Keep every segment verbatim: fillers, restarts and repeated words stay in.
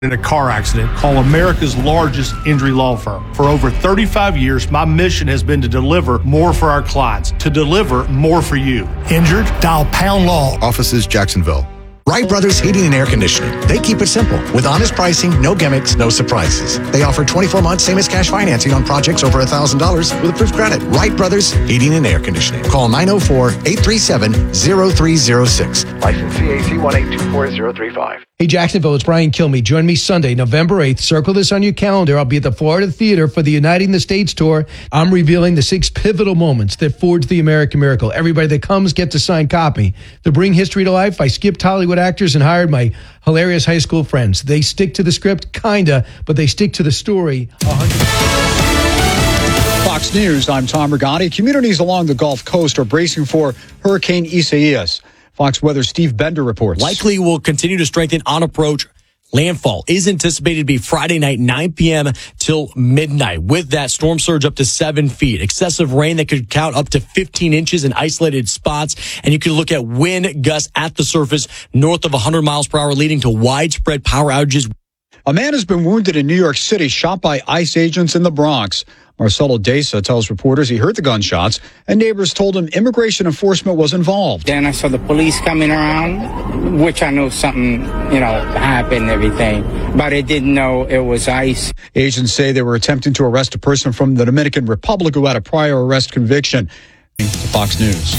in a car accident, call America's largest injury law firm. For over thirty-five years, my mission has been to deliver more for our clients, to deliver more for you. Injured? Dial Pound Law. Offices Jacksonville. Wright Brothers Heating and Air Conditioning. They keep it simple with honest pricing, no gimmicks, no surprises. They offer twenty-four months same as cash financing on projects over one thousand dollars with approved credit. Wright Brothers Heating and Air Conditioning. Call nine oh four, eight three seven, oh three oh six. License C A C one eight two four zero three five. Hey, Jacksonville, it's Brian Kilmeade. Join me Sunday, November eighth. Circle this on your calendar. I'll be at the Florida Theater for the Uniting the States Tour. I'm revealing the six pivotal moments that forged the American miracle. Everybody that comes gets a signed copy. To bring history to life, I skipped Hollywood actors and hired my hilarious high school friends. They stick to the script, kinda, but they stick to the story one hundred percent. Fox News, I'm Tom Rigotti. Communities along the Gulf Coast are bracing for Hurricane Isaias. Fox Weather's Steve Bender reports. Likely will continue to strengthen on approach. Landfall is anticipated to be Friday night, nine p.m. till midnight. With that, storm surge up to seven feet. Excessive rain that could count up to fifteen inches in isolated spots. And you could look at wind gusts at the surface north of one hundred miles per hour, leading to widespread power outages. A man has been wounded in New York City, shot by ICE agents in the Bronx. Marcelo Deza tells reporters he heard the gunshots, and neighbors told him immigration enforcement was involved. Then I saw the police coming around, which I knew something, you know, happened and everything, but I didn't know it was ICE. Agents say they were attempting to arrest a person from the Dominican Republic who had a prior arrest conviction. To Fox News.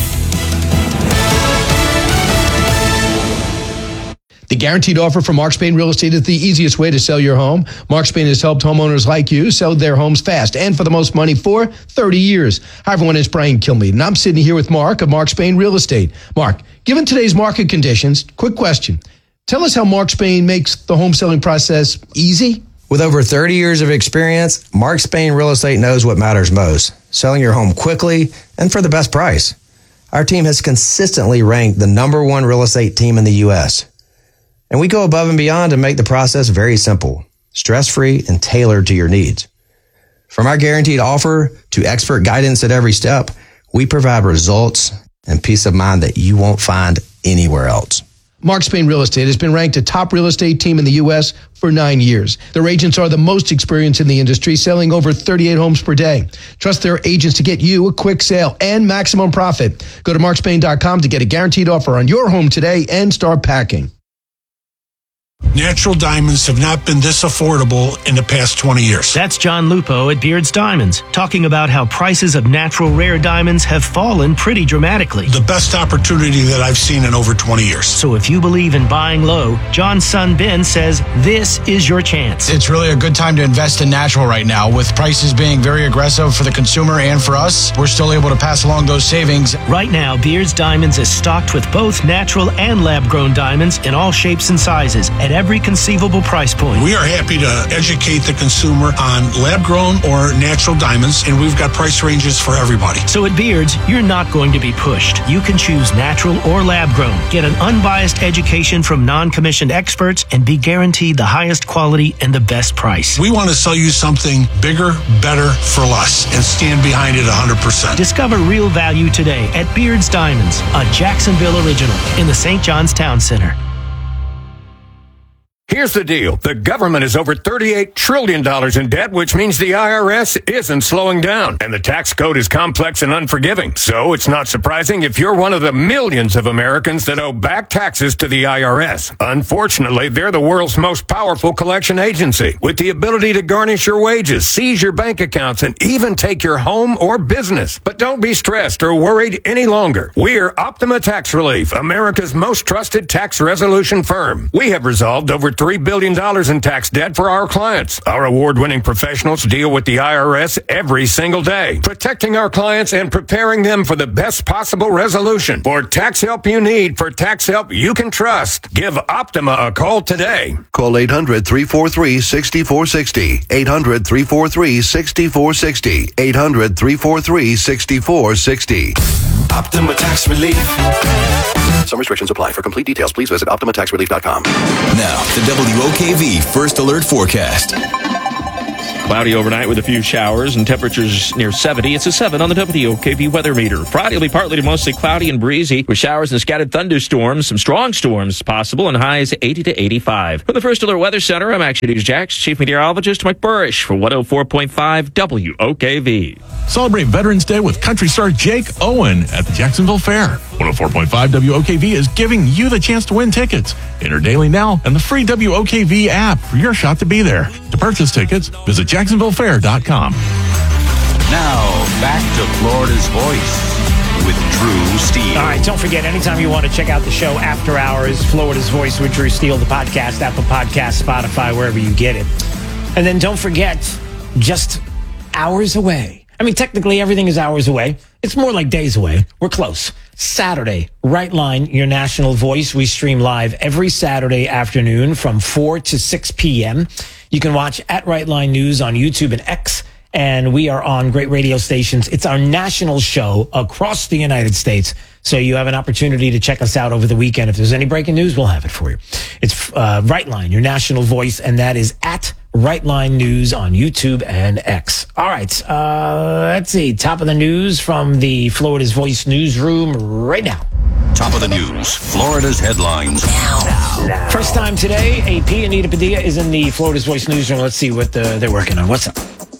The guaranteed offer from Mark Spain Real Estate is the easiest way to sell your home. Mark Spain has helped homeowners like you sell their homes fast and for the most money for thirty years. Hi, everyone. It's Brian Kilmeade, and I'm sitting here with Mark of Mark Spain Real Estate. Mark, given today's market conditions, quick question. Tell us how Mark Spain makes the home selling process easy. With over thirty years of experience, Mark Spain Real Estate knows what matters most, selling your home quickly and for the best price. Our team has consistently ranked the number one real estate team in the U S, and we go above and beyond to make the process very simple, stress-free, and tailored to your needs. From our guaranteed offer to expert guidance at every step, we provide results and peace of mind that you won't find anywhere else. Mark Spain Real Estate has been ranked a top real estate team in the U S for nine years. Their agents are the most experienced in the industry, selling over thirty-eight homes per day. Trust their agents to get you a quick sale and maximum profit. Go to mark spain dot com to get a guaranteed offer on your home today and start packing. Natural diamonds have not been this affordable in the past twenty years. That's John Lupo at Beards Diamonds, talking about how prices of natural rare diamonds have fallen pretty dramatically. The best opportunity that I've seen in over twenty years. So if you believe in buying low, John's son Ben says this is your chance. It's really a good time to invest in natural right now. With prices being very aggressive for the consumer and for us, we're still able to pass along those savings. Right now, Beards Diamonds is stocked with both natural and lab-grown diamonds in all shapes and sizes at every conceivable price point. We are happy to educate the consumer on lab-grown or natural diamonds, and we've got price ranges for everybody. So at Beards, you're not going to be pushed. You can choose natural or lab-grown. Get an unbiased education from non-commissioned experts and be guaranteed the highest quality and the best price. We want to sell you something bigger, better, for less, and stand behind it one hundred percent. Discover real value today at Beards Diamonds, a Jacksonville original in the Saint John's Town Center. Here's the deal. The government is over thirty-eight trillion dollars in debt, which means the I R S isn't slowing down. And the tax code is complex and unforgiving. So it's not surprising if you're one of the millions of Americans that owe back taxes to the I R S. Unfortunately, they're the world's most powerful collection agency, with the ability to garnish your wages, seize your bank accounts, and even take your home or business. But don't be stressed or worried any longer. We're Optima Tax Relief, America's most trusted tax resolution firm. We have resolved over three billion dollars in tax debt for our clients. Our award-winning professionals deal with the I R S every single day, protecting our clients and preparing them for the best possible resolution. For tax help you need, for tax help you can trust, give Optima a call today. Call eight hundred, three four three, six four six zero, eight hundred, three four three, six four six zero, eight hundred, three four three, six four six zero. Optima Tax Relief. Some restrictions apply. For complete details, please visit optima tax relief dot com. Now, the W O K V First Alert Forecast. Cloudy overnight with a few showers and temperatures near seventy. It's a seven on the W O K V weather meter. Friday will be partly to mostly cloudy and breezy with showers and scattered thunderstorms. Some strong storms possible and highs eighty to eighty-five. From the First Alert Weather Center, I'm Action News Jax Chief Meteorologist Mike Burrish for one oh four point five W O K V. Celebrate Veterans Day with country star Jake Owen at the Jacksonville Fair. one oh four point five W O K V is giving you the chance to win tickets. Enter daily now and the free W O K V app for your shot to be there. To purchase tickets, visit jacksonville fair dot com. Now, back to Florida's Voice with Drew Steele. All right, don't forget, anytime you want to check out the show after hours, Florida's Voice with Drew Steele, the podcast, Apple Podcast, Spotify, wherever you get it. And then don't forget, just hours away. I mean, technically, everything is hours away. It's more like days away. We're close. Saturday, Right Line, your national voice. We stream live every Saturday afternoon from four to six p.m. You can watch at Right Line News on YouTube and X, and we are on great radio stations. It's our national show across the United States, so you have an opportunity to check us out over the weekend. If there's any breaking news, we'll have it for you. It's uh, Right Line, your national voice, and that is at Right Line News on YouTube and X. All right, uh, let's see. Top of the news from the Florida's Voice newsroom right now. Top of the news, Florida's headlines. Now. Now. First time today, A P Anita Padilla is in the Florida's Voice newsroom. Let's see what uh, they're working on. What's up?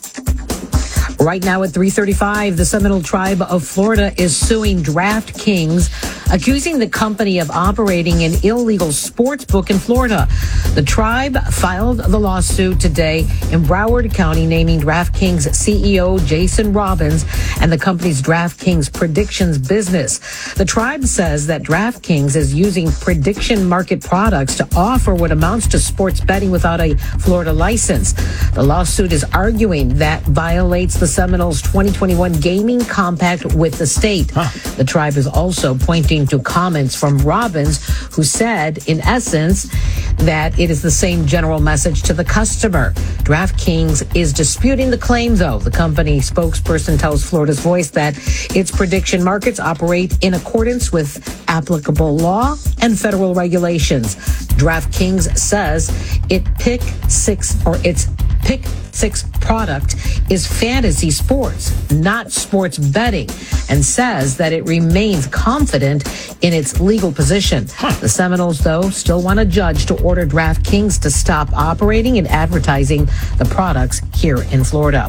Right now at three thirty-five, the Seminole Tribe of Florida is suing DraftKings, accusing the company of operating an illegal sports book in Florida. The tribe filed the lawsuit today in Broward County, naming DraftKings C E O Jason Robbins and the company's DraftKings predictions business. The tribe says that DraftKings is using prediction market products to offer what amounts to sports betting without a Florida license. The lawsuit is arguing that violates the Seminoles twenty twenty-one gaming compact with the state. Huh. The tribe is also pointing to comments from Robbins, who said, in essence, that it is the same general message to the customer. DraftKings is disputing the claim, though. The company spokesperson tells Florida's Voice that its prediction markets operate in accordance with applicable law and federal regulations. DraftKings says it pick six or its pick six product is fantasy sports, not sports betting, and says that it remains confident in its legal position. Huh. The Seminoles, though, still want a judge to order DraftKings to stop operating and advertising the products here in Florida.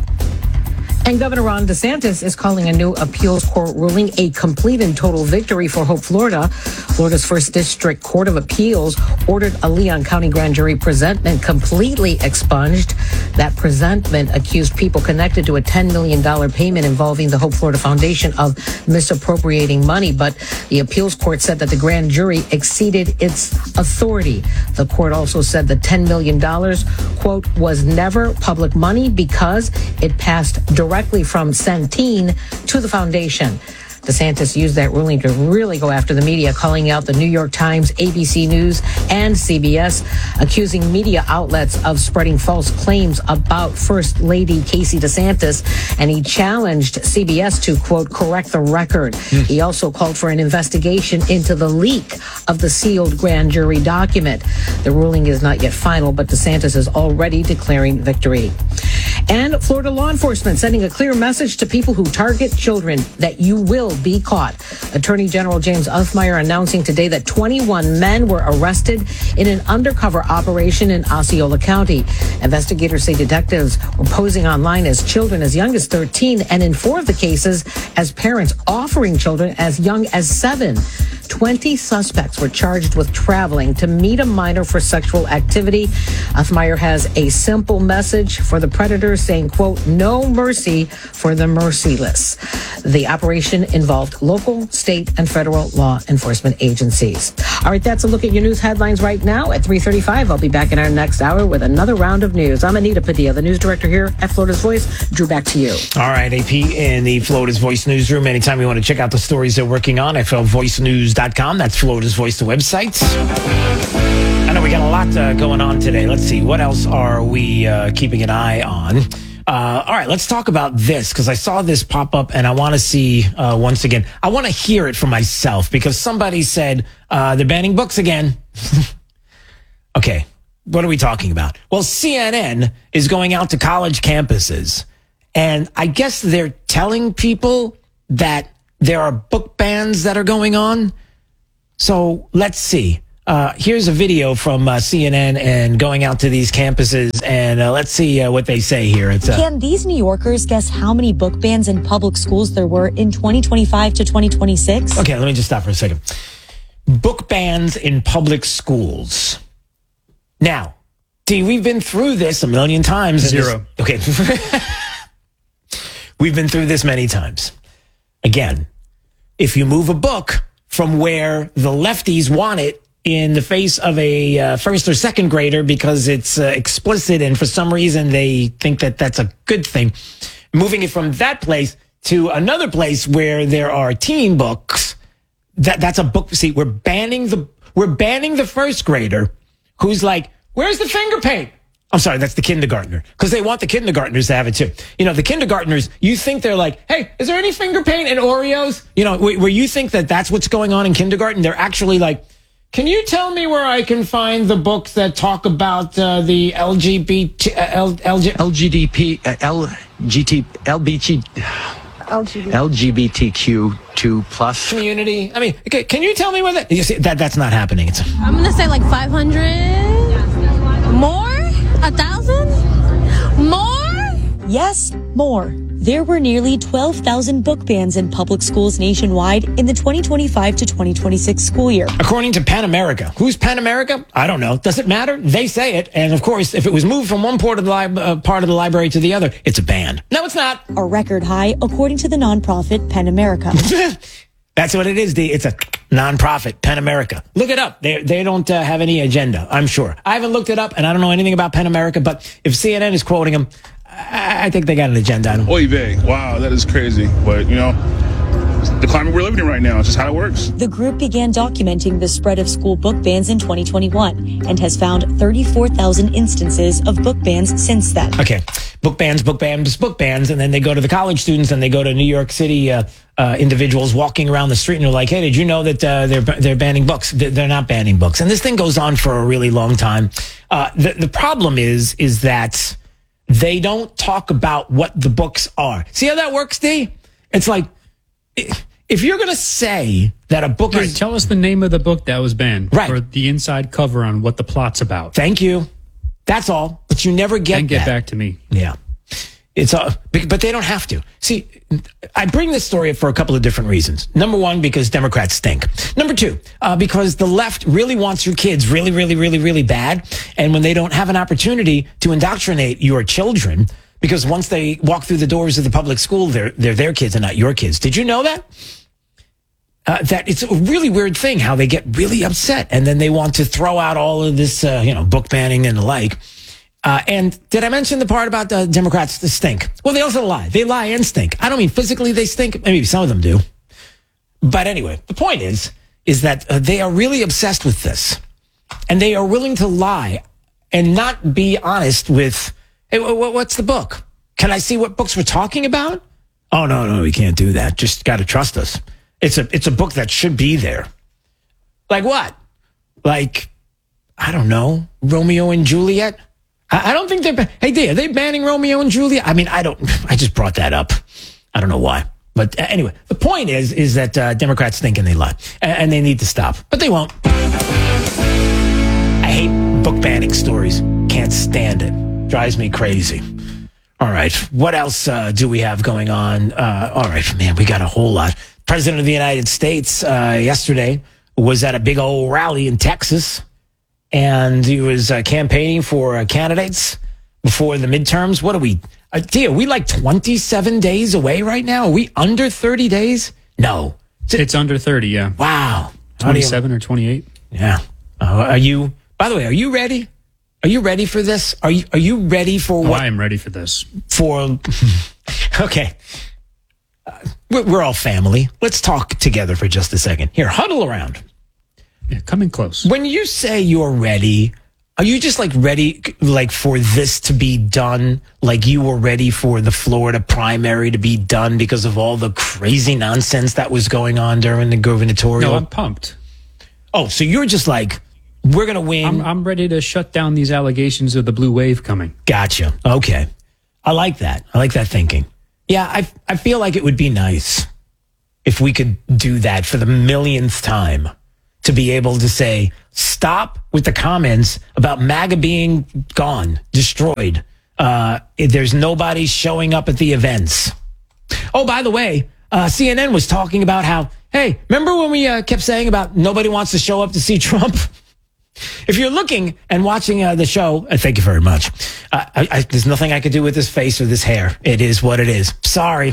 And Governor Ron DeSantis is calling a new appeals court ruling a complete and total victory for Hope Florida. Florida's First District Court of Appeals ordered a Leon County grand jury presentment completely expunged. That presentment accused people connected to a ten million dollars payment involving the Hope Florida Foundation of misappropriating money. But the appeals court said that the grand jury exceeded its authority. The court also said the ten million dollars, quote, was never public money because it passed directly directly from Centene to the foundation. DeSantis used that ruling to really go after the media, calling out the New York Times, A B C News, and C B S, accusing media outlets of spreading false claims about First Lady Casey DeSantis, and he challenged C B S to, quote, correct the record. Mm. He also called for an investigation into the leak of the sealed grand jury document. The ruling is not yet final, but DeSantis is already declaring victory. And Florida law enforcement sending a clear message to people who target children that you will be caught. Attorney General James Uthmeier announcing today that twenty-one men were arrested in an undercover operation in Osceola County. Investigators say detectives were posing online as children as young as thirteen, and in four of the cases as parents offering children as young as seven. twenty suspects were charged with traveling to meet a minor for sexual activity. Uthmeier has a simple message for the predators, saying, quote, no mercy for the merciless. The operation involved local, state, and federal law enforcement agencies. All right, that's a look at your news headlines right now at three thirty-five. I'll be back in our next hour with another round of news. I'm Anita Padilla, the news director here at Florida's Voice. Drew, back to you. All right, A P in the Florida's Voice newsroom. Anytime you want to check out the stories they're working on, F L voice news dot com. That's Florida's Voice, the website. I know we got a lot uh, going on today. Let's see. What else are we uh, keeping an eye on? Uh, all right, let's talk about this, because I saw this pop up and I want to see uh, once again. I want to hear it for myself, because somebody said uh, they're banning books again. Okay, what are we talking about? Well, C N N is going out to college campuses, and I guess they're telling people that there are book bans that are going on. So let's see. Uh, here's a video from uh, C N N and going out to these campuses, and uh, let's see uh, what they say here. It's, uh, Can these New Yorkers guess how many book bans in public schools there were in twenty twenty-five to twenty twenty-six? Okay, let me just stop for a second. Book bans in public schools. Now, see, we've been through this a million times. Zero. This, okay. We've been through this many times. Again, if you move a book from where the lefties want it in the face of a uh, first or second grader because it's uh, explicit and for some reason they think that that's a good thing, moving it from that place to another place where there are teen books, that that's a book. See, we're banning the we're banning the first grader who's like, where's the finger paint? I'm sorry, that's the kindergartner, because they want the kindergartners to have it too. You know, the kindergartners, you think they're like, hey, is there any finger paint and Oreos? You know, where you think that that's what's going on in kindergarten, they're actually like, can you tell me where I can find the books that talk about uh, the L G B T, uh, L, LG, L G D P, uh, L G T, L B G, L G B T Q two plus community? I mean, okay, can you tell me where that? You see, that that's not happening. It's, I'm gonna say like five hundred more, a thousand more. Yes, more. There were nearly twelve thousand book bans in public schools nationwide in the twenty twenty-five to twenty twenty-six school year. According to Pan America. Who's Pan America? I don't know. Does it matter? They say it. And of course, if it was moved from one part of the, li- uh, part of the library to the other, it's a ban. No, it's not. A record high, according to the nonprofit Pan America. That's what it is, D. It's a nonprofit, Pan America. Look it up. They they don't uh, have any agenda, I'm sure. I haven't looked it up, and I don't know anything about Pan America, but if C N N is quoting them, I think they got an agenda on them. Oy vey. Wow, that is crazy. But, you know, it's the climate we're living in right now. It's just how it works. The group began documenting the spread of school book bans in twenty twenty-one and has found thirty-four thousand instances of book bans since then. Okay. Book bans, book bans, book bans. And then they go to the college students and they go to New York City uh, uh, individuals walking around the street and they're like, hey, did you know that uh, they're they're banning books? They're not banning books. And this thing goes on for a really long time. Uh, the, the problem is, is that they don't talk about what the books are. See how that works, D? It's like, if you're going to say that a book right, is... Tell us the name of the book that was banned. Right. Or the inside cover on what the plot's about. Thank you. That's all. But you never get Then get that. back to me. Yeah. It's uh, but they don't have to. See, I bring this story up for a couple of different reasons. Number one, because Democrats stink. Number two, uh, because the left really wants your kids really, really, really, really bad. And when they don't have an opportunity to indoctrinate your children, because once they walk through the doors of the public school, they're they're their kids and not your kids. Did you know that? Uh, that it's a really weird thing how they get really upset and then they want to throw out all of this, uh, you know, book banning and the like. Uh, and did I mention the part about the Democrats that stink? Well, they also lie. They lie and stink. I don't mean physically they stink. Maybe some of them do. But anyway, the point is, is that uh, they are really obsessed with this. And they are willing to lie and not be honest with, hey, what's the book? Can I see what books we're talking about? Oh, no, no, we can't do that. Just got to trust us. It's a, it's a book that should be there. Like what? Like, I don't know, Romeo and Juliet? I don't think they're, hey, D, are they banning Romeo and Juliet? I mean, I don't, I just brought that up. I don't know why. But uh, anyway, the point is, is that uh, Democrats think and they lie. And, and they need to stop. But they won't. I hate book banning stories. Can't stand it. Drives me crazy. All right. What else uh, do we have going on? Uh, all right, man, we got a whole lot. President of the United States uh, yesterday was at a big old rally in Texas. And he was uh, campaigning for uh, candidates before the midterms. What are we? Uh, dear, are we like twenty-seven days away right now? Are we under thirty days? No. It's, it's under thirty, yeah. Wow. twenty-seven or twenty-eight. Yeah. Uh, are you, by the way, are you ready? Are you ready for this? Are you, are you ready for oh, what? I am ready for this. For, okay. Uh, we're, we're all family. Let's talk together for just a second. Here, huddle around. Yeah, coming close. When you say you're ready, are you just like ready, like for this to be done? Like you were ready for the Florida primary to be done because of all the crazy nonsense that was going on during the gubernatorial? No, I'm pumped. Oh, so you're just like, we're going to win. I'm, I'm ready to shut down these allegations of the blue wave coming. Gotcha. Okay. I like that. I like that thinking. Yeah, I, I feel like it would be nice if we could do that for the millionth time, to be able to say, stop with the comments about MAGA being gone, destroyed. Uh, there's nobody showing up at the events. Oh, by the way, uh, C N N was talking about how, hey, remember when we uh, kept saying about nobody wants to show up to see Trump? If you're looking and watching uh, the show, uh, thank you very much. Uh, I, I, there's nothing I could do with this face or this hair. It is what it is. Sorry.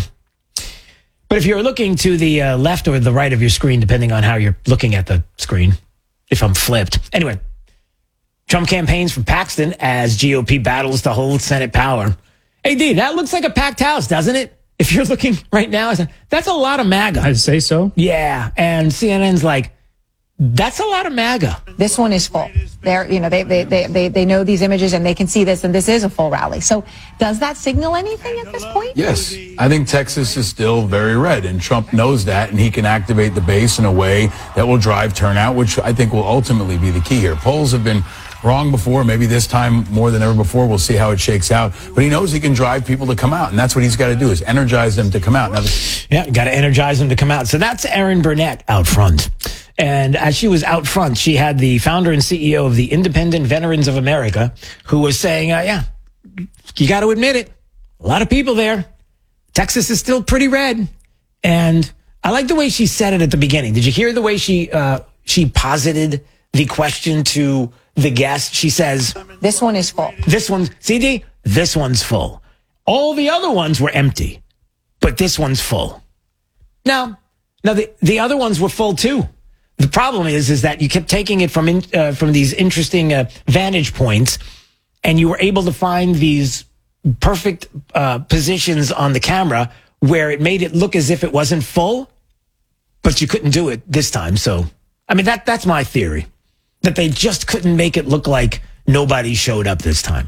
But if you're looking to the uh, left or the right of your screen, depending on how you're looking at the screen, if I'm flipped. Anyway, Trump campaigns for Paxton as G O P battles to hold Senate power. Hey, D, that looks like a packed house, doesn't it? If you're looking right now, that's a lot of MAGA. I'd say so. Yeah, and C N N's like, that's a lot of MAGA. This one is full. They're, you know, they, they, they, they, they know these images and they can see this, and this is a full rally. So does that signal anything at this point? Yes. I think Texas is still very red, and Trump knows that, and he can activate the base in a way that will drive turnout, which I think will ultimately be the key here. Polls have been wrong before. Maybe this time more than ever before. We'll see how it shakes out. But he knows he can drive people to come out, and that's what he's got to do, is energize them to come out. Now, yeah, got to energize them to come out. So that's Erin Burnett out front. And as she was out front, she had the founder and C E O of the Independent Veterans of America, who was saying, uh, yeah, you got to admit it. A lot of people there. Texas is still pretty red. And I like the way she said it at the beginning. Did you hear the way she uh, she posited the question to the guest? She says, this one is full. This one, C D, this one's full. All the other ones were empty, but this one's full. Now, now the, the other ones were full too. The problem is, is that you kept taking it from in, uh, from these interesting uh, vantage points, and you were able to find these perfect uh, positions on the camera where it made it look as if it wasn't full, but you couldn't do it this time. So, I mean, that that's my theory, that they just couldn't make it look like nobody showed up this time.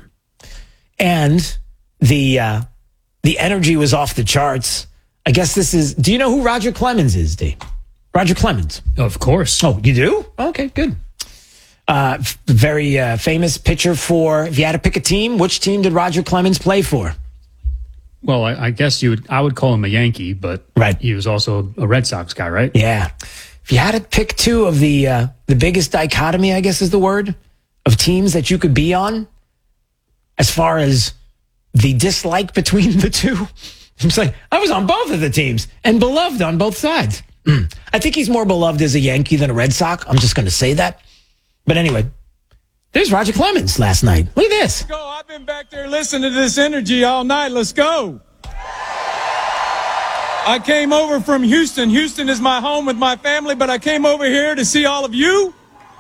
And the uh, the energy was off the charts. I guess this is, do you know who Roger Clemens is, D? Roger Clemens. Of course. Oh, you do? Okay, good. Uh, very uh, famous pitcher for, if you had to pick a team, which team did Roger Clemens play for? Well, I, I guess you would, I would call him a Yankee, but right. He was also a Red Sox guy, right? Yeah. If you had to pick two of the uh, the biggest dichotomy, I guess is the word, of teams that you could be on, as far as the dislike between the two, it's like, I was on both of the teams and beloved on both sides. Mm. I think he's more beloved as a Yankee than a Red Sox. I'm just going to say that. But anyway, there's Roger Clemens last night. Look at this. Let's go. I've been back there listening to this energy all night. Let's go. I came over from Houston. Houston is my home with my family, but I came over here to see all of you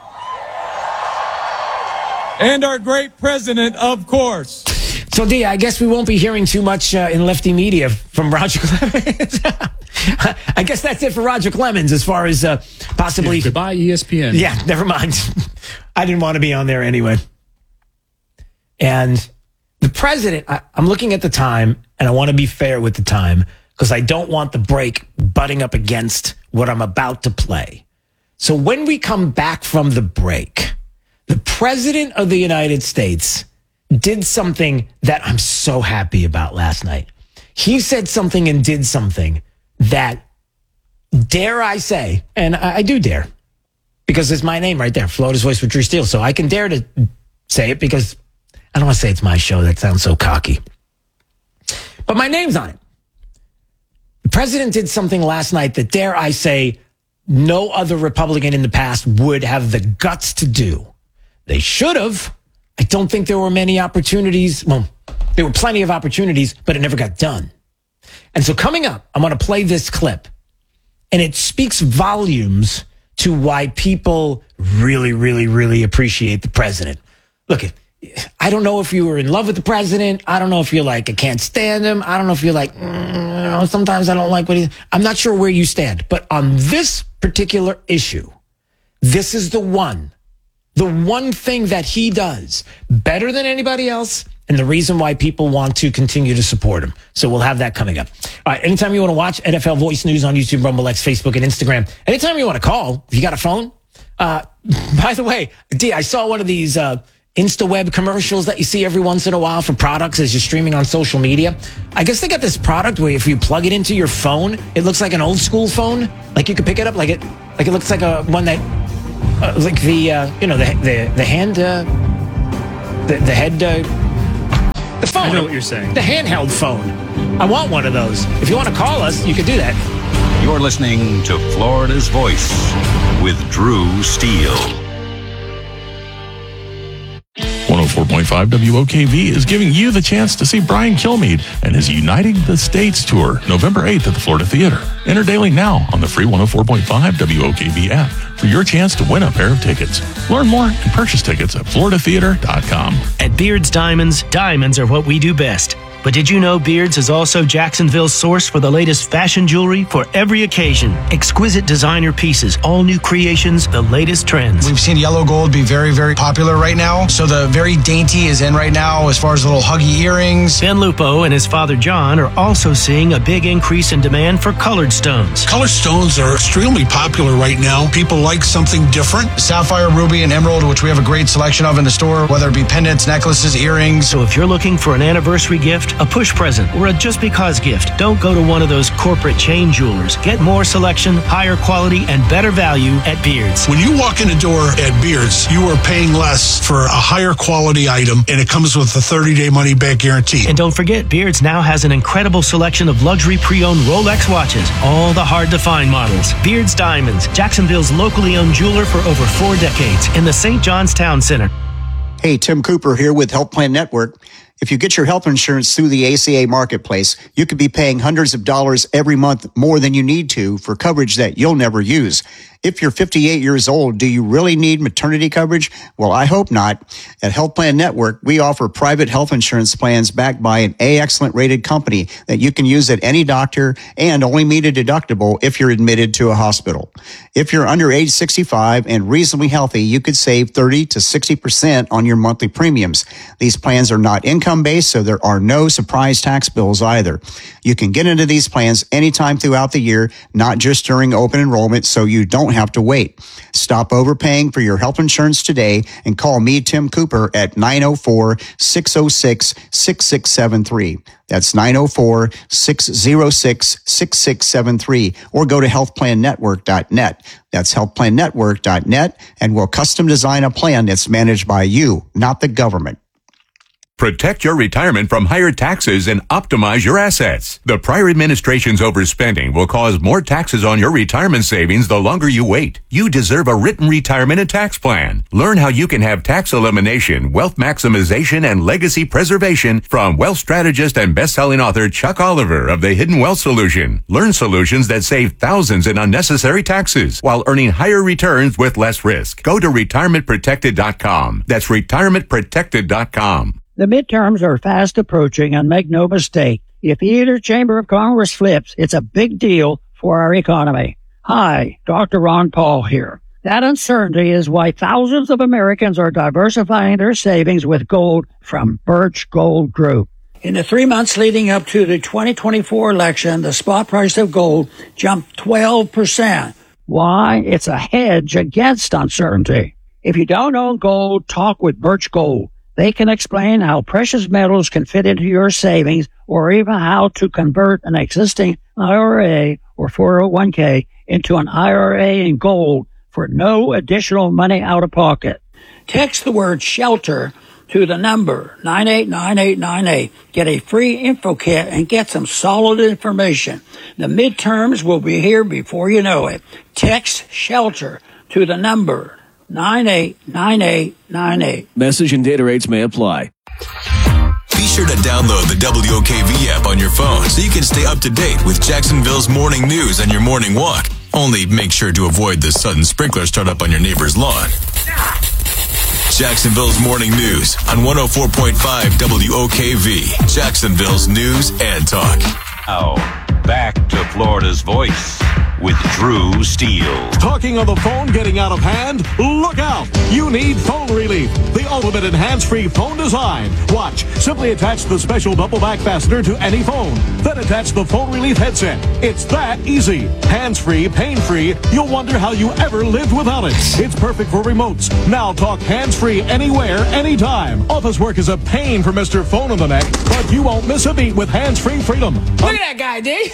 and our great president, of course. So, D, I guess we won't be hearing too much uh, in lefty media from Roger Clemens. I guess that's it for Roger Clemens as far as uh, possibly... Yeah, goodbye, E S P N. Yeah, never mind. I didn't want to be on there anyway. And the president, I, I'm looking at the time, and I want to be fair with the time, because I don't want the break butting up against what I'm about to play. So when we come back from the break, the president of the United States did something that I'm so happy about last night. He said something and did something that, dare I say, and I, I do dare, because it's my name right there, Florida's Voice with Drew Steele. So I can dare to say it because I don't want to say it's my show. That sounds so cocky. But my name's on it. The president did something last night that, dare I say, no other Republican in the past would have the guts to do. They should have. I don't think there were many opportunities. Well, there were plenty of opportunities, but it never got done. And so coming up, I'm going to play this clip, and it speaks volumes to why people really, really, really appreciate the president. Look, I don't know if you were in love with the president. I don't know if you're like, I can't stand him. I don't know if you're like, mm, you know, sometimes I don't like what he, I'm not sure where you stand. But on this particular issue, this is the one, the one thing that he does better than anybody else, and the reason why people want to continue to support him. So we'll have that coming up. All right, anytime you want to watch N F L Voice News on YouTube, Rumble X, Facebook, and Instagram, anytime you want to call, if you got a phone, uh, By the way, D, I saw one of these uh, InstaWeb commercials that you see every once in a while for products as you're streaming on social media. I guess they got this product where if you plug it into your phone, it looks like an old school phone. Like you could pick it up, like it, like it looks like a one that, uh, like the, uh, you know, the the the hand, uh, the the head, uh, the phone. I know what you're saying. The handheld phone. I want one of those. If you want to call us, you could do that. You're listening to Florida's Voice with Drew Steele. one oh four point five W O K V is giving you the chance to see Brian Kilmeade and his Uniting the States tour November eighth at the Florida Theater. Enter daily now on the free one oh four point five W O K V app for your chance to win a pair of tickets. Learn more and purchase tickets at florida theater dot com. At Beards Diamonds, diamonds are what we do best. But did you know Beards is also Jacksonville's source for the latest fashion jewelry for every occasion? Exquisite designer pieces, all new creations, the latest trends. We've seen yellow gold be very, very popular right now. So the very dainty is in right now as far as the little huggy earrings. Ben Lupo and his father John are also seeing a big increase in demand for colored stones. Colored stones are extremely popular right now. People like something different. Sapphire, ruby, and emerald, which we have a great selection of in the store, whether it be pendants, necklaces, earrings. So if you're looking for an anniversary gift, a push present, or a just because gift, don't go to one of those corporate chain jewelers. Get more selection, higher quality, and better value at Beards. When you walk in the door at Beards, you are paying less for a higher quality item, and it comes with a thirty-day money-back guarantee. And don't forget, Beards now has an incredible selection of luxury pre-owned Rolex watches, all the hard-to-find models. Beards Diamonds, Jacksonville's locally owned jeweler for over four decades, in the Saint John's Town Center. Hey, Tim Cooper here with Health Plan Network. If you get your health insurance through the A C A Marketplace, you could be paying hundreds of dollars every month more than you need to for coverage that you'll never use. If you're fifty-eight years old, do you really need maternity coverage? Well, I hope not. At Health Plan Network, we offer private health insurance plans backed by an A Excellent rated company that you can use at any doctor and only meet a deductible if you're admitted to a hospital. If you're under age sixty-five and reasonably healthy, you could save thirty to sixty percent on your monthly premiums. These plans are not income-based, so there are no surprise tax bills either. You can get into these plans anytime throughout the year, not just during open enrollment, so you don't have to wait. Stop overpaying for your health insurance today and call me, Tim Cooper, at nine oh four, six oh six, six six seven three. That's nine oh four, six oh six, six six seven three, or go to health plan network dot net. That's health plan network dot net, and we'll custom design a plan that's managed by you, not the government. Protect your retirement from higher taxes and optimize your assets. The prior administration's overspending will cause more taxes on your retirement savings the longer you wait. You deserve a written retirement and tax plan. Learn how you can have tax elimination, wealth maximization, and legacy preservation from wealth strategist and best-selling author Chuck Oliver of The Hidden Wealth Solution. Learn solutions that save thousands in unnecessary taxes while earning higher returns with less risk. Go to retirement protected dot com. That's retirement protected dot com. The midterms are fast approaching, and make no mistake, if either chamber of Congress flips, it's a big deal for our economy. Hi, Doctor Ron Paul here. That uncertainty is why thousands of Americans are diversifying their savings with gold from Birch Gold Group. In the three months leading up to the twenty twenty-four election, the spot price of gold jumped twelve percent. Why? It's a hedge against uncertainty. If you don't own gold, talk with Birch Gold. They can explain how precious metals can fit into your savings, or even how to convert an existing I R A or four oh one k into an I R A in gold for no additional money out of pocket. Text the word SHELTER to the number nine eight nine eight nine eight. Get a free info kit and get some solid information. The midterms will be here before you know it. Text SHELTER to the number nine eight nine eight nine eight. Message and data rates may apply. Be sure to download the W O K V app on your phone so you can stay up to date with Jacksonville's morning news on your morning walk. Only make sure to avoid the sudden sprinkler startup on your neighbor's lawn. Jacksonville's morning news on one oh four point five W O K V, Jacksonville's news and talk. Now, back to Florida's Voice with Drew Steele. Talking on the phone getting out of hand? Look out! You need Phone Relief, the ultimate in hands-free phone design. Watch. Simply attach the special double back fastener to any phone. Then attach the Phone Relief headset. It's that easy. Hands-free, pain-free. You'll wonder how you ever lived without it. It's perfect for remotes. Now talk hands-free anywhere, anytime. Office work is a pain for Mister Phone in the Neck, but you won't miss a beat with hands-free freedom. Look at that guy, D.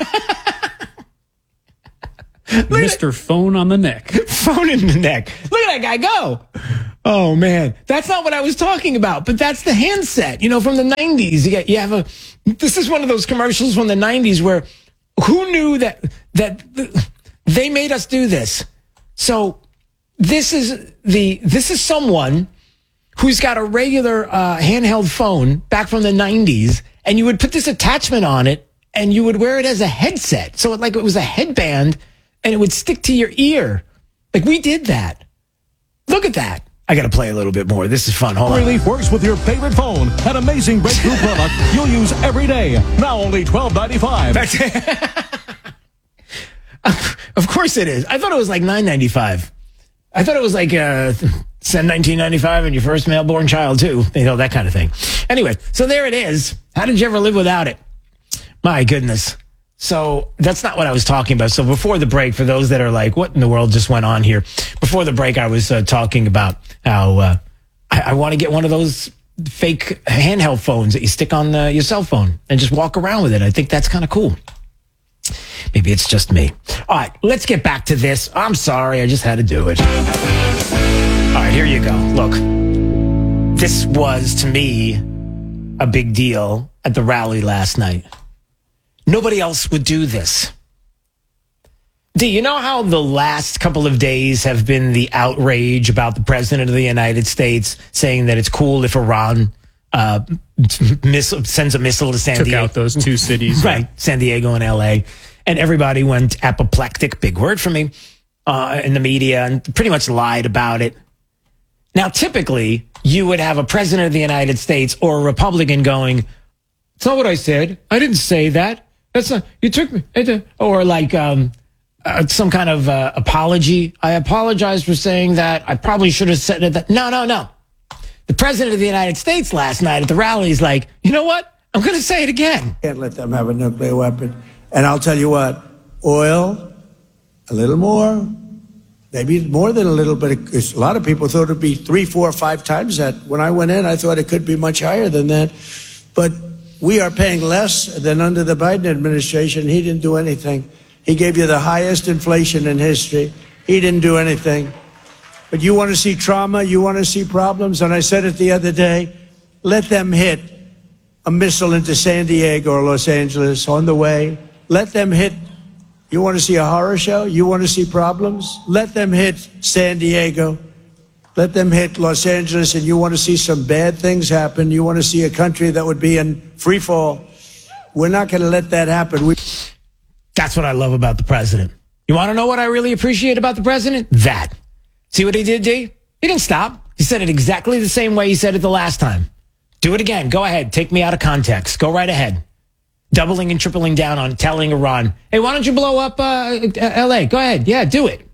Mister Phone on the Neck. Phone in the neck. Look at that guy go. Oh, man. That's not what I was talking about, but that's the handset, you know, from the nineties. You, get, you have a, this is one of those commercials from the nineties where who knew that, that they made us do this? So this is the, this is someone who's got a regular uh, handheld phone back from the nineties, and you would put this attachment on it, and you would wear it as a headset. So it, like it was a headband, and it would stick to your ear. Like, we did that. Look at that. I got to play a little bit more. This is fun. Hold on. Relief works with your favorite phone. An amazing breakthrough product you'll use every day. Now only twelve ninety-five. That's Of course it is. I thought it was like nine ninety-five. I thought it was like uh, send nineteen ninety-five and your first male-born child, too. You know, that kind of thing. Anyway, so there it is. How did you ever live without it? My goodness. So that's not what I was talking about. So before the break, for those that are like, what in the world just went on here? Before the break, I was uh, talking about how uh, I, I want to get one of those fake handheld phones that you stick on uh, your cell phone and just walk around with it. I think that's kind of cool. Maybe it's just me. All right, let's get back to this. I'm sorry, I just had to do it. All right, here you go. Look, this was, to me, a big deal at the rally last night. Nobody else would do this. Do you know how the last couple of days have been the outrage about the president of the United States saying that it's cool if Iran uh, missile, sends a missile to San Took Diego? out those two cities. Right, San Diego and L A. And everybody went apoplectic, big word for me, uh, in the media and pretty much lied about it. Now, typically, you would have a president of the United States or a Republican going, it's not what I said. I didn't say that. That's not, you took me, or like um, uh, some kind of uh, apology. I apologize for saying that. I probably should have said that. No, no, no. The president of the United States last night at the rally is like, you know what? I'm going to say it again. Can't let them have a nuclear weapon. And I'll tell you what, oil, a little more, maybe more than a little bit. Because a lot of people thought it'd be three, four, five times that. When I went in, I thought it could be much higher than that. But we are paying less than under the Biden administration. He didn't do anything. He gave you the highest inflation in history. He didn't do anything. But you want to see trauma, you want to see problems, and I said it the other day, let them hit a missile into San Diego or Los Angeles on the way. Let them hit. You want to see a horror show? You want to see problems? Let them hit San Diego. Let them hit Los Angeles, and you want to see some bad things happen. You want to see a country that would be in free fall. We're not going to let that happen. We- That's what I love about the president. You want to know what I really appreciate about the president? That. See what he did, D? He didn't stop. He said it exactly the same way he said it the last time. Do it again. Go ahead. Take me out of context. Go right ahead. Doubling and tripling down on telling Iran, hey, why don't you blow up uh, L A? Go ahead. Yeah, do it.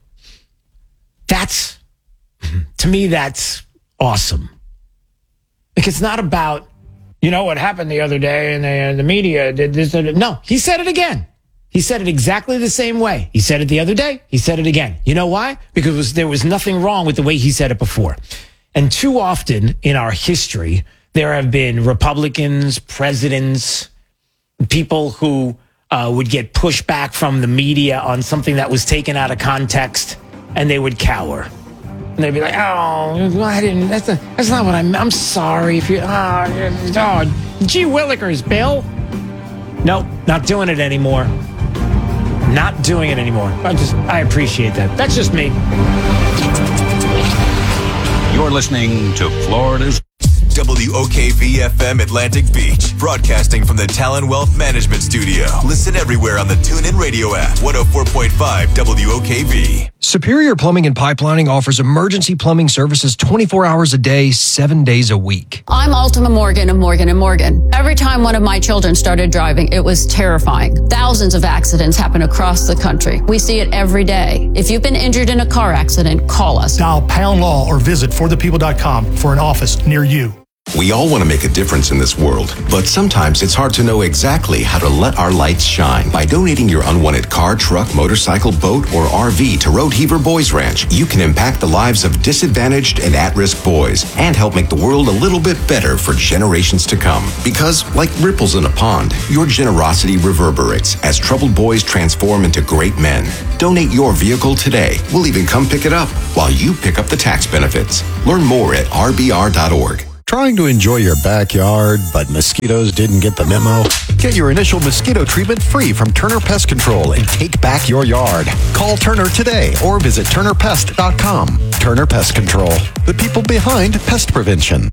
That's, to me, that's awesome. Like, it's not about, you know, what happened the other day and the, the media did this. No, he said it again. He said it exactly the same way. He said it the other day. He said it again. You know why? Because there was nothing wrong with the way he said it before. And too often in our history, there have been Republicans, presidents, people who uh, would get pushback from the media on something that was taken out of context, and they would cower. And they'd be like, oh, I didn't, that's, a, that's not what I meant. I'm sorry if you, oh, oh, gee willikers, Bill. Nope, not doing it anymore. Not doing it anymore. I just, I appreciate that. That's just me. You're listening to Florida's W O K V F M Atlantic Beach, broadcasting from the Talon Wealth Management Studio. Listen everywhere on the TuneIn Radio app. one oh four point five W O K V. Superior Plumbing and Pipelining offers emergency plumbing services twenty-four hours a day, seven days a week. I'm Ultima Morgan of Morgan and Morgan. Every time one of my children started driving, it was terrifying. Thousands of accidents happen across the country. We see it every day. If you've been injured in a car accident, call us. Dial pound law or visit for the people dot com for an office near you. We all want to make a difference in this world, but sometimes it's hard to know exactly how to let our lights shine. By donating your unwanted car, truck, motorcycle, boat, or R V to Road Heaver Boys Ranch, you can impact the lives of disadvantaged and at-risk boys and help make the world a little bit better for generations to come. Because, like ripples in a pond, your generosity reverberates as troubled boys transform into great men. Donate your vehicle today. We'll even come pick it up while you pick up the tax benefits. Learn more at r b r dot org. Trying to enjoy your backyard, but mosquitoes didn't get the memo? Get your initial mosquito treatment free from Turner Pest Control and take back your yard. Call Turner today or visit turner pest dot com. Turner Pest Control, the people behind pest prevention.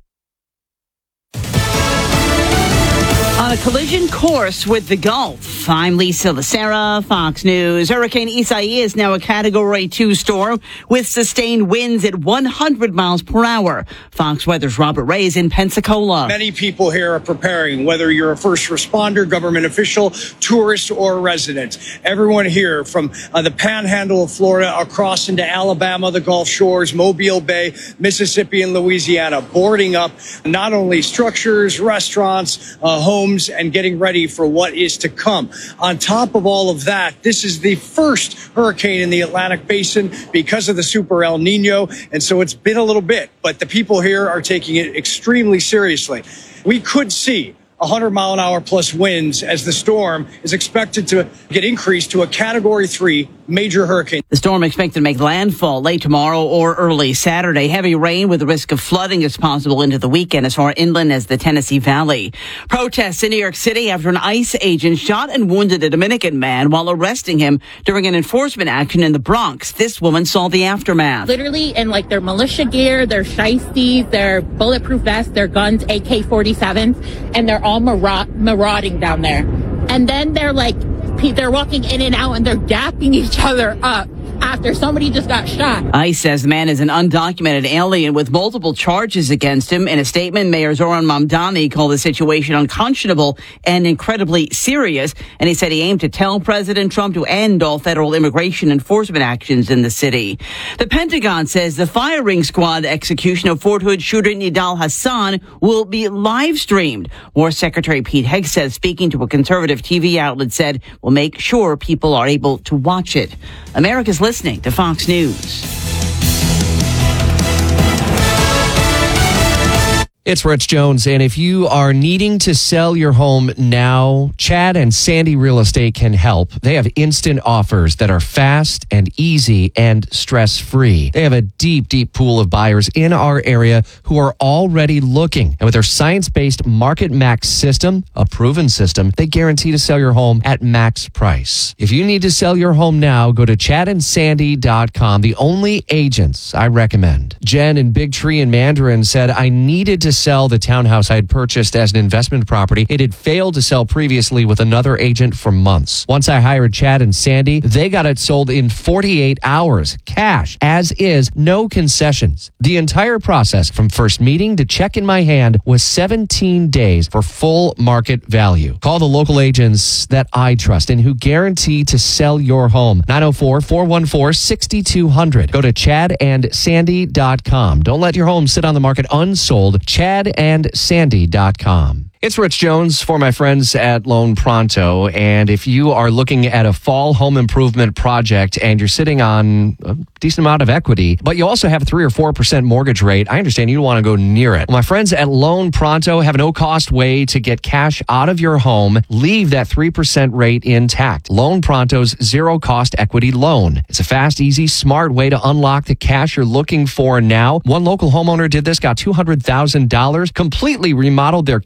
On a collision course with the Gulf, I'm Lisa Lacera, Fox News. Hurricane Isaias is now a Category two storm with sustained winds at one hundred miles per hour. Fox Weather's Robert Ray is in Pensacola. Many people here are preparing, whether you're a first responder, government official, tourist, or resident. Everyone here from uh, the panhandle of Florida across into Alabama, the Gulf Shores, Mobile Bay, Mississippi, and Louisiana, boarding up not only structures, restaurants, uh, homes, and getting ready for what is to come. On top of all of that, this is the first hurricane in the Atlantic Basin because of the Super El Nino, and so it's been a little bit, but the people here are taking it extremely seriously. We could see one hundred mile an hour plus winds as the storm is expected to get increased to a Category three major hurricane. The storm expected to make landfall late tomorrow or early Saturday. Heavy rain with the risk of flooding is possible into the weekend as far inland as the Tennessee Valley. Protests in New York City after an ICE agent shot and wounded a Dominican man while arresting him during an enforcement action in the Bronx. This woman saw the aftermath. Literally in like their militia gear, their shiesties, their bulletproof vests, their guns, A K forty-sevens, and they're all maraud- marauding down there. And then they're like, they're walking in and out and they're dapping each other up after somebody just got shot. ICE says the man is an undocumented alien with multiple charges against him. In a statement, Mayor Zoran Mamdani called the situation unconscionable and incredibly serious. And he said he aimed to tell President Trump to end all federal immigration enforcement actions in the city. The Pentagon says the firing squad execution of Fort Hood shooter Nidal Hassan will be live streamed. War Secretary Pete Hegseth, speaking to a conservative T V outlet, said we'll make sure people are able to watch it. America's listening to Fox News. It's Rich Jones, and if you are needing to sell your home now, Chad and Sandy Real Estate can help. They have instant offers that are fast and easy and stress-free. They have a deep, deep pool of buyers in our area who are already looking. And with their science-based Market Max system, a proven system, they guarantee to sell your home at max price. If you need to sell your home now, go to chad and sandy dot com, the only agents I recommend. Jen in Big Tree in Mandarin said, I needed to sell the townhouse I had purchased as an investment property. It had failed to sell previously with another agent for months. Once I hired Chad and Sandy, they got it sold in forty-eight hours. Cash, as is, no concessions. The entire process from first meeting to check in my hand was seventeen days for full market value. Call the local agents that I trust and who guarantee to sell your home. nine oh four, four one four, six two zero zero. Go to chad and sandy dot com. Don't let your home sit on the market unsold. chad and sandy dot com. It's Rich Jones for my friends at Loan Pronto. And if you are looking at a fall home improvement project and you're sitting on a decent amount of equity, but you also have a three or four percent mortgage rate, I understand you don't want to go near it. Well, my friends at Loan Pronto have a no-cost way to get cash out of your home, leave that three percent rate intact. Loan Pronto's zero-cost equity loan. It's a fast, easy, smart way to unlock the cash you're looking for now. One local homeowner did this, got two hundred thousand dollars, completely remodeled their kitchen,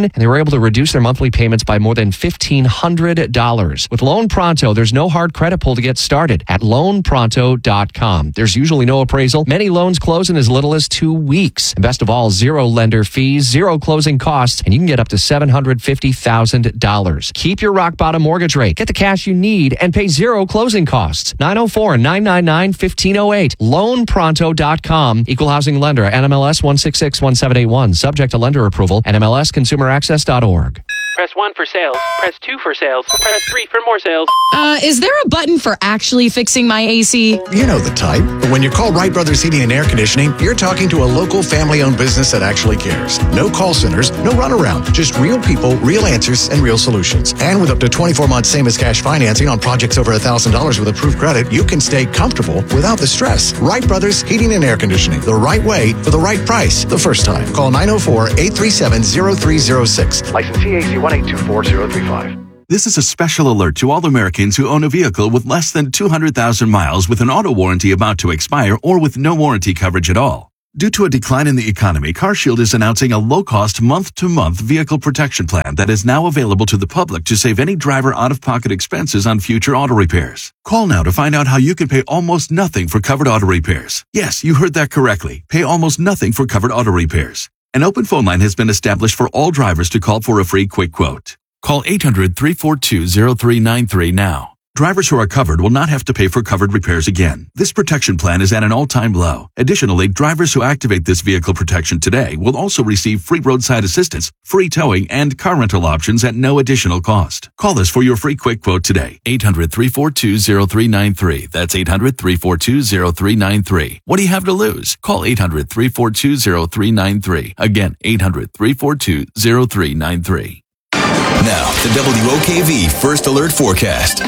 and they were able to reduce their monthly payments by more than fifteen hundred dollars. With Loan Pronto, there's no hard credit pull to get started at loan pronto dot com. There's usually no appraisal. Many loans close in as little as two weeks. And best of all, zero lender fees, zero closing costs, and you can get up to seven hundred fifty thousand dollars. Keep your rock bottom mortgage rate. Get the cash you need and pay zero closing costs. nine oh four, nine nine nine, one five oh eight. loan pronto dot com. Equal housing lender. N M L S one six six one seven eight one. Subject to lender approval. N M L S consumer access dot org. Press one for sales. Press two for sales. Press three for more sales. Uh, is there a button for actually fixing my A C? You know the type. But when you call Wright Brothers Heating and Air Conditioning, you're talking to a local family-owned business that actually cares. No call centers, no runaround. Just real people, real answers, and real solutions. And with up to twenty-four months same-as-cash financing on projects over one thousand dollars with approved credit, you can stay comfortable without the stress. Wright Brothers Heating and Air Conditioning. The right way for the right price the first time. Call nine oh four, eight three seven, oh three oh six. Licensee A C one eight two four zero three five. This is a special alert to all Americans who own a vehicle with less than two hundred thousand miles with an auto warranty about to expire or with no warranty coverage at all. Due to a decline in the economy, CarShield is announcing a low-cost month-to-month vehicle protection plan that is now available to the public to save any driver out-of-pocket expenses on future auto repairs. Call now to find out how you can pay almost nothing for covered auto repairs. Yes, you heard that correctly. Pay almost nothing for covered auto repairs. An open phone line has been established for all drivers to call for a free quick quote. Call eight hundred, three four two, oh three nine three now. Drivers who are covered will not have to pay for covered repairs again. This protection plan is at an all-time low. Additionally, drivers who activate this vehicle protection today will also receive free roadside assistance, free towing, and car rental options at no additional cost. Call us for your free quick quote today. eight hundred, three four two, oh three nine three. That's eight hundred, three four two, oh three nine three. What do you have to lose? Call eight hundred, three four two, oh three nine three. Again, eight hundred, three four two, oh three nine three. Now, the W O K V First Alert Forecast.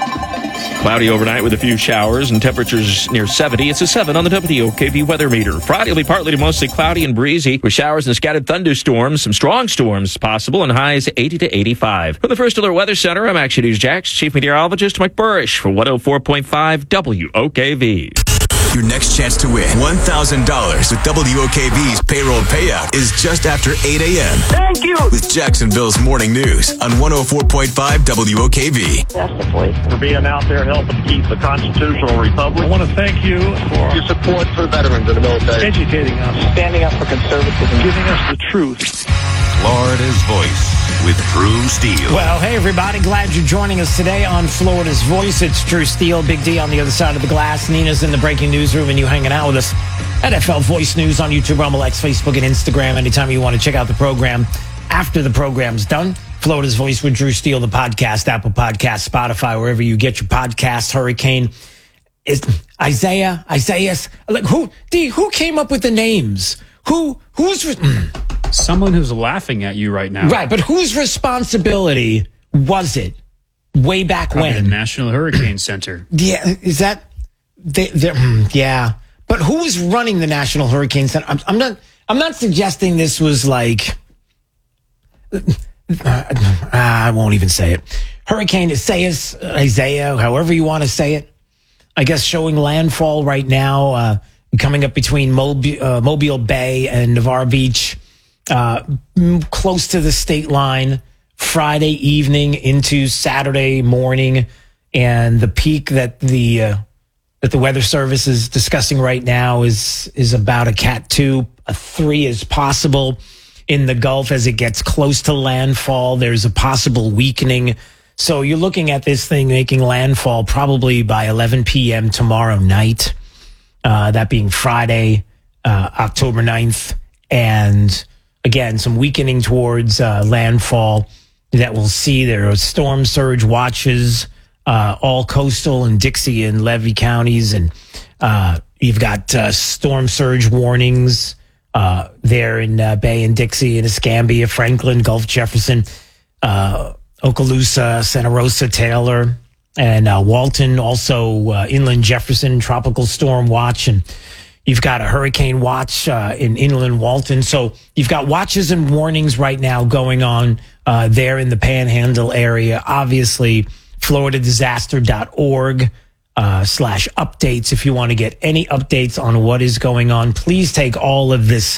Cloudy overnight with a few showers and temperatures near seventy. It's a seven on the W O K V weather meter. Friday will be partly to mostly cloudy and breezy with showers and scattered thunderstorms, some strong storms possible, and highs eighty to eighty-five. From the First Alert Weather Center, I'm Action News Jax, Chief Meteorologist Mike Burrish for one oh four point five W O K V. Your next chance to win one thousand dollars with W O K V's payroll payout is just after eight a.m. Thank you. With Jacksonville's Morning News on one oh four point five W O K V. That's the voice. For being out there helping keep the constitutional republic. I want to thank you for your support for veterans in the military. Educating us. Standing up for conservatism. Giving us the truth. Florida's Voice with Drew Steele. Well, hey, everybody. Glad you're joining us today on Florida's Voice. It's Drew Steele, Big D on the other side of the glass. Nina's in the breaking newsroom, and you hanging out with us at F L Voice News on YouTube, Rumble X, Facebook, and Instagram. Anytime you want to check out the program after the program's done. Florida's Voice with Drew Steele, the podcast, Apple Podcast, Spotify, wherever you get your podcasts. Hurricane is Isaiah, Isaiah. Like, who, D, who came up with the names? Who, who's... Mm. Someone who's laughing at you right now. Right, but whose responsibility was it way back Probably when? The National Hurricane Center. Yeah, is that... They, yeah, but who was running the National Hurricane Center? I'm, I'm not I'm not suggesting this was like... Uh, I won't even say it. Hurricane Isaiah, Isaiah, however you want to say it. I guess showing landfall right now, uh, coming up between Mobile, uh, Mobile Bay and Navarre Beach. Uh, close to the state line Friday evening into Saturday morning, and the peak that the uh, that the Weather Service is discussing right now is is about a Cat two. A three is possible in the Gulf as it gets close to landfall. There's a possible weakening, so you're looking at this thing making landfall probably by eleven p.m. tomorrow night. Uh, that being Friday, uh, October ninth, and again, some weakening towards uh, landfall that we'll see. There are storm surge watches, uh, all coastal and Dixie and Levy counties. And uh, you've got uh, storm surge warnings uh, there in uh, Bay and Dixie and Escambia, Franklin, Gulf Jefferson, uh, Okaloosa, Santa Rosa, Taylor, and uh, Walton. Also uh, inland Jefferson, tropical storm watch. And you've got a hurricane watch uh, in inland Walton. So you've got watches and warnings right now going on uh, there in the Panhandle area. Obviously, florida disaster dot org uh, slash updates if you want to get any updates on what is going on. Please take all of this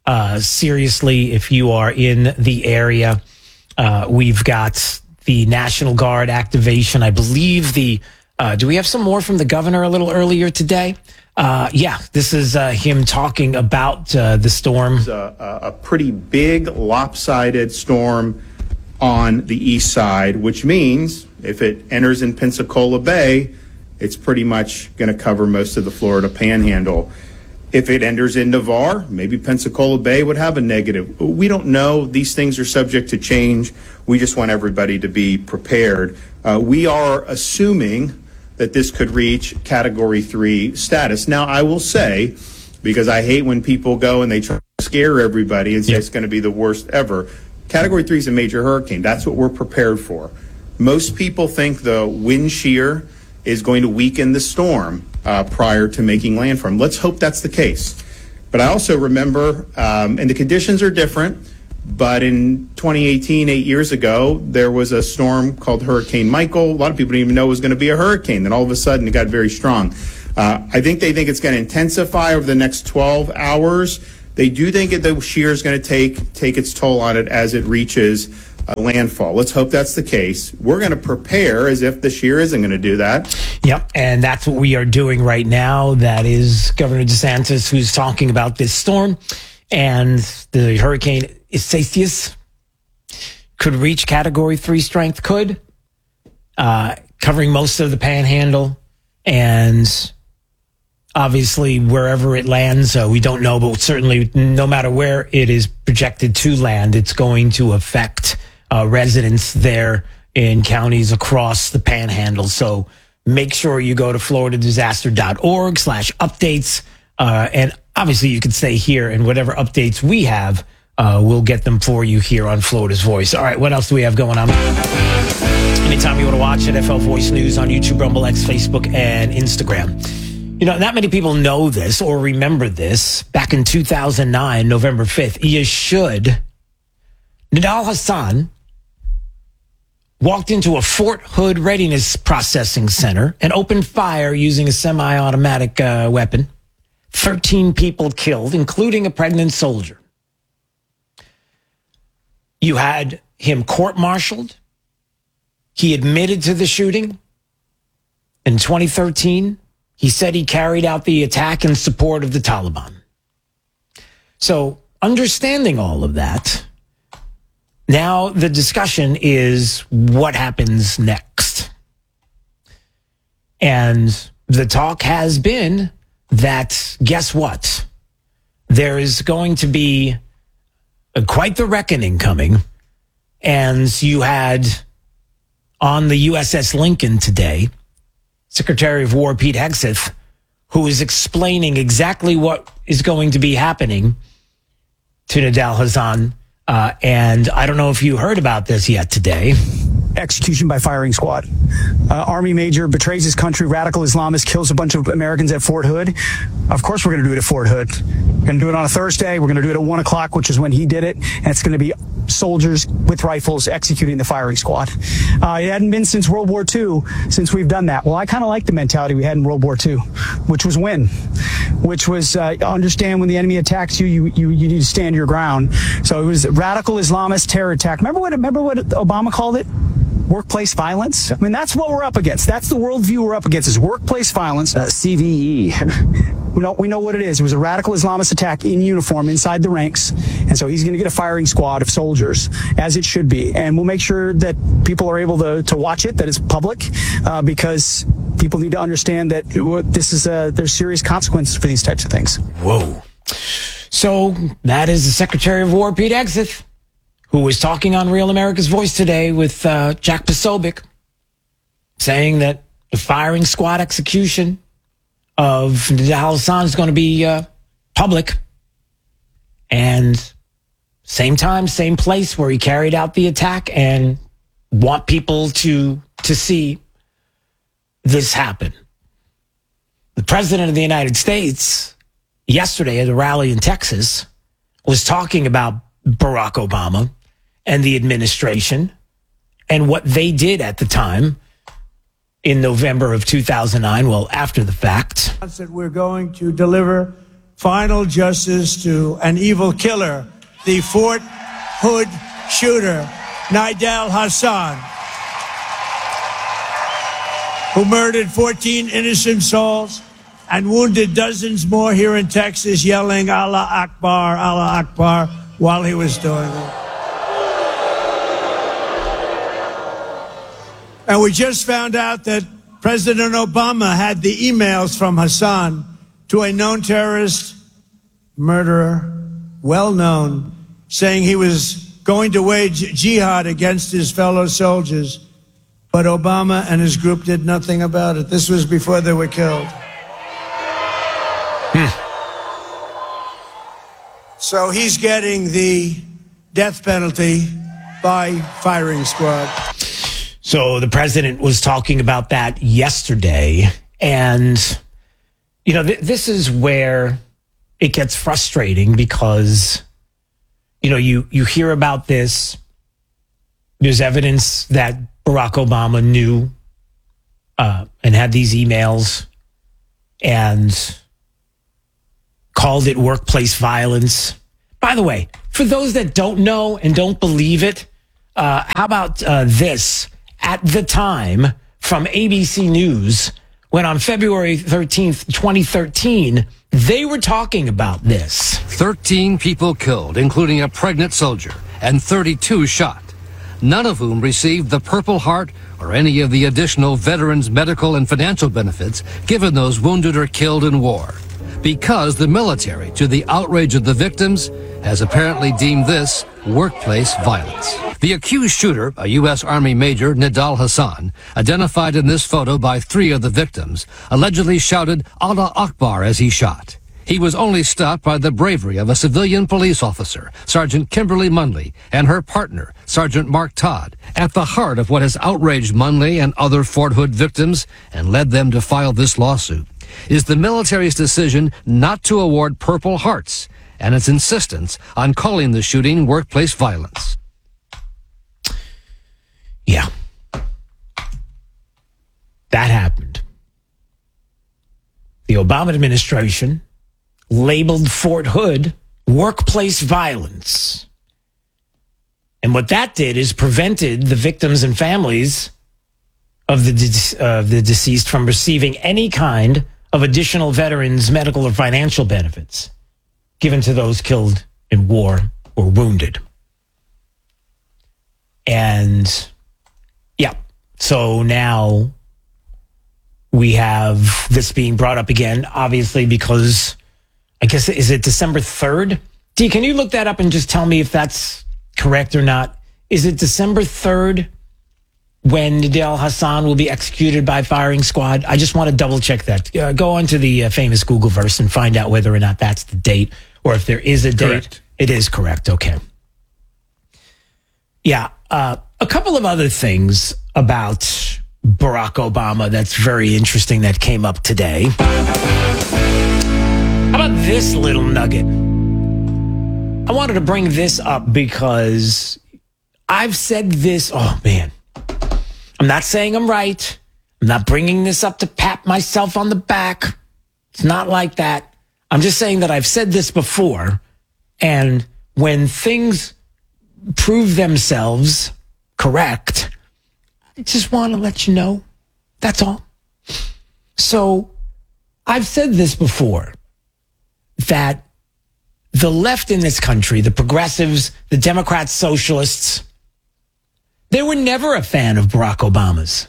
uh, seriously if you are in the area. Uh, we've got the National Guard activation. I believe the, uh, do we have some more from the governor a little earlier today? Uh, yeah, this is uh, him talking about uh, the storm. It's a, a pretty big lopsided storm on the east side, which means if it enters in Pensacola Bay, it's pretty much going to cover most of the Florida Panhandle. If it enters in Navarre, maybe Pensacola Bay would have a negative. We don't know. These things are subject to change. We just want everybody to be prepared. Uh, we are assuming that this could reach Category three status. Now, I will say, because I hate when people go and they try to scare everybody and say yeah. it's going to be the worst ever, Category three is a major hurricane. That's what we're prepared for. Most people think the wind shear is going to weaken the storm uh, prior to making landfall. Let's hope that's the case. But I also remember, um, and the conditions are different, but in twenty eighteen, eight years ago, there was a storm called Hurricane Michael. A lot of people didn't even know it was going to be a hurricane. Then all of a sudden, it got very strong. Uh, I think they think it's going to intensify over the next twelve hours. They do think that the shear is going to take take its toll on it as it reaches uh, landfall. Let's hope that's the case. We're going to prepare as if the shear isn't going to do that. Yep, and that's what we are doing right now. That is Governor DeSantis who's talking about this storm. And the hurricane Isaias could reach Category three strength, could, uh, covering most of the Panhandle. And obviously, wherever it lands, uh, we don't know, but certainly no matter where it is projected to land, it's going to affect uh, residents there in counties across the Panhandle. So make sure you go to florida disaster dot org slash updates. Uh, and obviously, you can stay here, and whatever updates we have, uh, we'll get them for you here on Florida's Voice. All right, what else do we have going on? Anytime you want to watch N F L Voice News on YouTube, Rumble, X, Facebook, and Instagram. You know, not many people know this or remember this. Back in two thousand nine, November fifth, you should, Nidal Hasan walked into a Fort Hood Readiness Processing Center and opened fire using a semi-automatic uh, weapon. thirteen people killed, including a pregnant soldier. You had him court-martialed. He admitted to the shooting. In twenty thirteen, he said he carried out the attack in support of the Taliban. So, understanding all of that, now the discussion is what happens next. And the talk has been that, guess what? There is going to be a, quite the reckoning coming. And you had on the U S S Lincoln today, Secretary of War Pete Hegseth, who is explaining exactly what is going to be happening to Nidal Hasan. Uh, and I don't know if you heard about this yet today. Execution by firing squad. Uh, Army major betrays his country, radical Islamist kills a bunch of Americans at Fort Hood. Of course we're going to do it at Fort Hood. We're going to do it on a Thursday. We're going to do it at one o'clock, which is when he did it. And it's going to be soldiers with rifles executing the firing squad. Uh, it hadn't been since World War Two since we've done that. Well, I kind of like the mentality we had in World War Two, which was win, which was uh, understand when the enemy attacks you, you, you, you need to stand your ground. So it was radical Islamist terror attack. Remember what, remember what Obama called it? Workplace violence. I mean, that's what we're up against. That's the worldview we're up against is workplace violence. Uh, C V E. we know we know what it is. It was a radical Islamist attack in uniform inside the ranks. And so he's going to get a firing squad of soldiers, as it should be. And we'll make sure that people are able to, to watch it, that it's public, uh, because people need to understand that this is a, there's serious consequences for these types of things. Whoa. So that is the Secretary of War, Pete Hegseth, who was talking on Real America's Voice today with uh, Jack Posobiec, saying that the firing squad execution of Nidal Hasan is going to be uh, public. And same time, same place where he carried out the attack, and want people to to see this happen. The President of the United States, yesterday at a rally in Texas, was talking about Barack Obama and the administration and what they did at the time in November of two thousand nine, well, after the fact. That we're going to deliver final justice to an evil killer, the Fort Hood shooter, Nidal Hassan, who murdered fourteen innocent souls and wounded dozens more here in Texas, yelling Allah Akbar, Allah Akbar, while he was doing it. And we just found out that President Obama had the emails from Hassan to a known terrorist murderer, well known, saying he was going to wage jihad against his fellow soldiers. But Obama and his group did nothing about it. This was before they were killed. Hmm. So he's getting the death penalty by firing squad. So the president was talking about that yesterday. And, you know, th- this is where it gets frustrating because, you know, you, you hear about this. There's evidence that Barack Obama knew uh, and had these emails and called it workplace violence. By the way, for those that don't know and don't believe it, uh, how about uh, this? At the time, from A B C News, when on February thirteenth, twenty thirteen, they were talking about this. thirteen people killed, including a pregnant soldier, and thirty-two shot, none of whom received the Purple Heart or any of the additional veterans' medical and financial benefits given those wounded or killed in war. Because the military, to the outrage of the victims, has apparently deemed this workplace violence. The accused shooter, a U S Army Major, Nidal Hassan, identified in this photo by three of the victims, allegedly shouted Allah Akbar as he shot. He was only stopped by the bravery of a civilian police officer, Sergeant Kimberly Munley, and her partner, Sergeant Mark Todd. At the heart of what has outraged Munley and other Fort Hood victims and led them to file this lawsuit is the military's decision not to award Purple Hearts and its insistence on calling the shooting workplace violence. Yeah. That happened. The Obama administration labeled Fort Hood workplace violence. And what that did is prevented the victims and families of the, de- uh, the deceased from receiving any kind of additional veterans' medical or financial benefits given to those killed in war or wounded. And yeah, so now we have this being brought up again, obviously, because I guess, is it December third? D, can you look that up and just tell me if that's correct or not? Is it December third when Nidal Hassan will be executed by firing squad? I just want to double check that. Uh, go onto the uh, famous Google verse and find out whether or not that's the date, or if there is a date. Correct. It is correct. Okay. Yeah. Uh, a couple of other things about Barack Obama that's very interesting that came up today. How about this little nugget? I wanted to bring this up because I've said this. Oh, man. I'm not saying I'm right. I'm not bringing this up to pat myself on the back. It's not like that. I'm just saying that I've said this before. And when things prove themselves correct, I just want to let you know. That's all. So I've said this before, that the left in this country, the progressives, the Democrats, socialists, they were never a fan of Barack Obama's.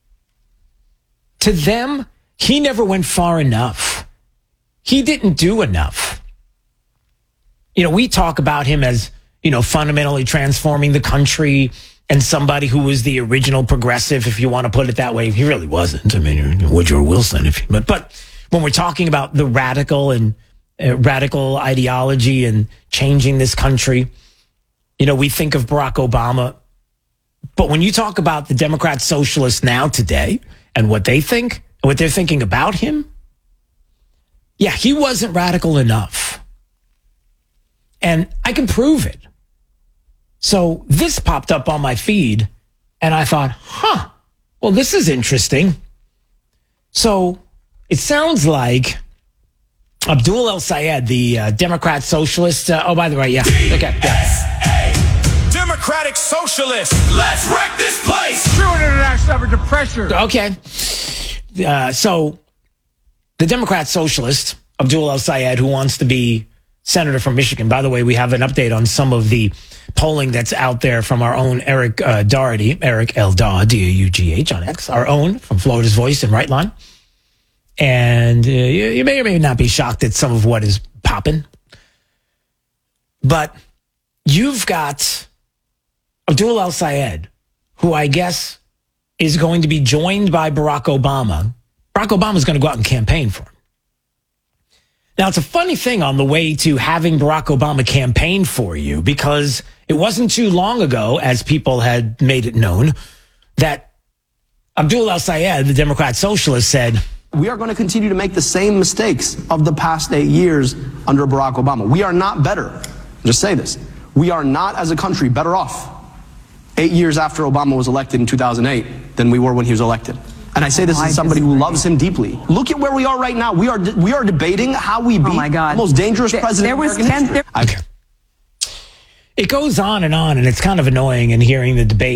To them, he never went far enough. He didn't do enough. You know, we talk about him as, you know, fundamentally transforming the country and somebody who was the original progressive, if you want to put it that way. He really wasn't. I mean, Woodrow Wilson. If you, but, but when we're talking about the radical and uh, radical ideology and changing this country, you know, we think of Barack Obama. But when you talk about the Democrat socialists now today and what they think and what they're thinking about him, yeah, he wasn't radical enough. And I can prove it. So this popped up on my feed and I thought, huh, well, this is interesting. So it sounds like Abdul El Sayed, the uh, Democrat socialist. Uh, oh, by the way, yeah. Okay. Yeah. Democratic Socialist. Let's wreck this place. True international effort to pressure. Okay. Uh, so, the Democrat socialist, Abdul El Sayed, who wants to be senator from Michigan. By the way, we have an update on some of the polling that's out there from our own Eric uh, Doherty, Eric L. Daw, D A U G H on X, our own from Florida's Voice and Right Line. And uh, you, you may or may not be shocked at some of what is popping. But you've got Abdul El Sayed, who I guess is going to be joined by Barack Obama. Barack Obama is going to go out and campaign for him. Now, it's a funny thing on the way to having Barack Obama campaign for you, because it wasn't too long ago, as people had made it known, that Abdul El Sayed, the Democrat socialist, said, we are going to continue to make the same mistakes of the past eight years under Barack Obama. We are not better. Just say this. We are not, as a country, better off eight years after Obama was elected in two thousand eight than we were when he was elected. And I say this as somebody who loves him deeply. Look at where we are right now. We are we are debating how we beat oh my God. the most dangerous there, president there was in American ten, history. Okay. It goes on and on, and it's kind of annoying in hearing the debate.